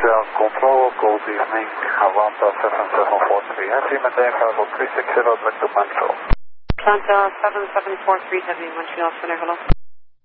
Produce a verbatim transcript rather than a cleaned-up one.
Montreal Control, good evening, Atlanta seven seven four three Heavy, maintain level three six zero, back to Montreal. Atlanta seven seven four three Heavy, Montreal Center, hello.